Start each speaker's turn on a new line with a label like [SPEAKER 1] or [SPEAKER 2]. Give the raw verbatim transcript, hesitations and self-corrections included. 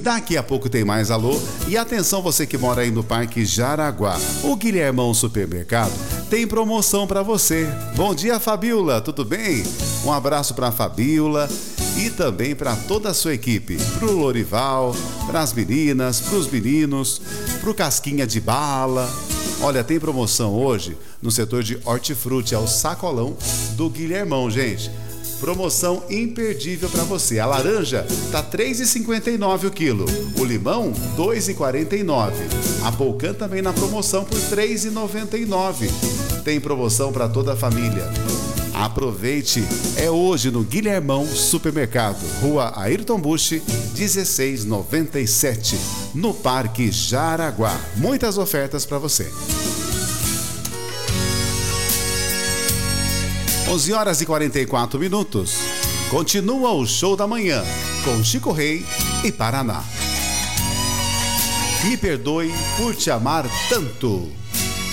[SPEAKER 1] Daqui a pouco tem mais alô. E atenção você que mora aí no Parque Jaraguá. O Guilhermão Supermercado tem promoção para você. Bom dia, Fabiola, tudo bem? Um abraço para a Fabiola e também para toda a sua equipe. Pro Lorival, para as meninas, pros meninos, pro Casquinha de Bala. Olha, tem promoção hoje no setor de hortifruti, é o sacolão do Guilhermão, gente. Promoção imperdível para você. A laranja tá três reais e cinquenta e nove centavos o quilo. O limão, dois reais e quarenta e nove centavos. A polcã também na promoção por três reais e noventa e nove centavos. Tem promoção para toda a família. Aproveite, é hoje no Guilhermão Supermercado, Rua Ayrton Busch, dezesseis noventa e sete, no Parque Jaraguá. Muitas ofertas para você. onze horas e quarenta e quatro minutos. Continua o show da manhã com Chico Rei e Paraná. Me perdoe por te amar tanto.